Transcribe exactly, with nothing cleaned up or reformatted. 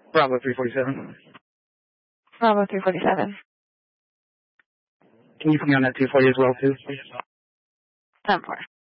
Bravo three forty-seven. Bravo three forty-seven. Can you put me on that two forty as well, too? ten four.